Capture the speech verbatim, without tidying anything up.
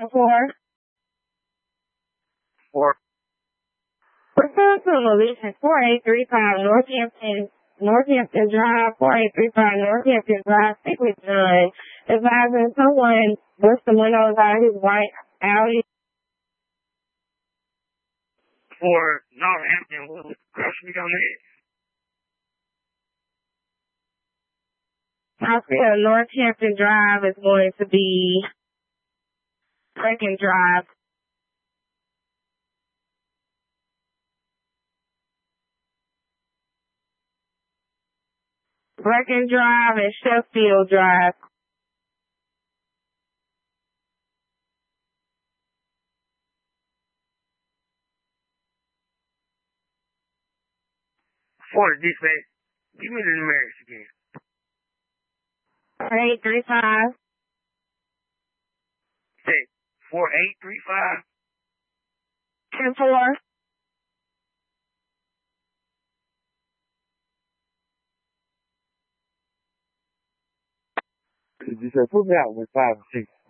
Four. Four. Refer to location four eight three five Northampton, Northampton Drive, four eight three five Northampton Drive, speak with John. Advising someone with the windows out of his white Audi. For Northampton, what grocery on that? I feel Northampton Drive is going to be Second Drive. Brecken Drive and Sheffield Drive. For the dispatch, give me the numerics again. four eight three five. Say, four eight three five. ten four. Could you say, put me out with five and six?